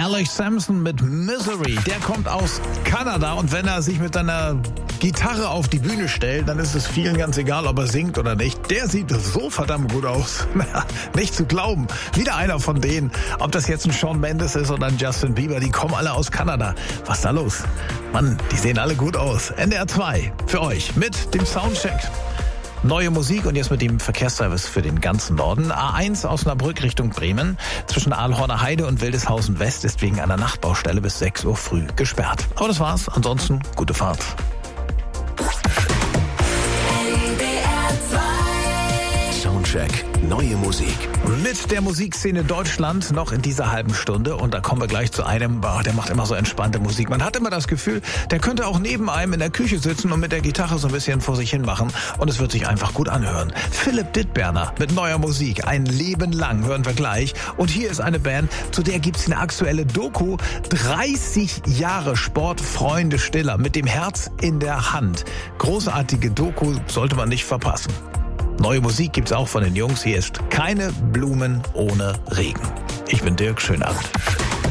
Alex Sampson mit Misery. Der kommt aus Kanada und wenn er sich mit seiner Gitarre auf die Bühne stellt, dann ist es vielen ganz egal, ob er singt oder nicht. Der sieht so verdammt gut aus. Nicht zu glauben. Wieder einer von denen. Ob das jetzt ein Shawn Mendes ist oder ein Justin Bieber, die kommen alle aus Kanada. Was ist da los? Mann, die sehen alle gut aus. NDR 2 für euch mit dem Soundcheck. Neue Musik und jetzt mit dem Verkehrsservice für den ganzen Norden. A1 Osnabrück Richtung Bremen. Zwischen Aalhorner Heide und Wildeshausen West ist wegen einer Nachtbaustelle bis 6 Uhr früh gesperrt. Aber das war's. Ansonsten gute Fahrt. Soundcheck, neue Musik. Mit der Musikszene Deutschland noch in dieser halben Stunde. Und da kommen wir gleich zu einem, der macht immer so entspannte Musik. Man hat immer das Gefühl, der könnte auch neben einem in der Küche sitzen und mit der Gitarre so ein bisschen vor sich hin machen. Und es wird sich einfach gut anhören. Philipp Dittberner mit neuer Musik. Ein Leben lang hören wir gleich. Und hier ist eine Band, zu der gibt's eine aktuelle Doku. 30 Jahre Sportfreunde Stiller mit dem Herz in der Hand. Großartige Doku, sollte man nicht verpassen. Neue Musik gibt's auch von den Jungs. Hier ist Keine Blumen ohne Regen. Ich bin Dirk, schönen Abend.